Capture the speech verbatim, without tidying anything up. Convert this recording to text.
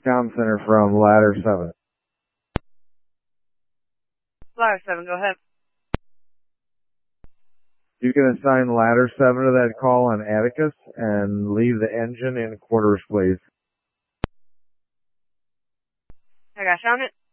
Town Center from Ladder seven. Ladder seven, go ahead. You can assign Ladder seven to that call on Atticus and leave the engine in quarters, please. I got found it.